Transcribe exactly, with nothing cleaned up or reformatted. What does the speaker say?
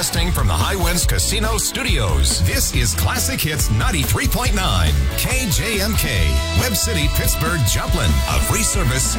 Broadcasting from the High Winds Casino Studios, this is Classic Hits ninety-three point nine, K J M K, Web City, Pittsburgh, Joplin, a free service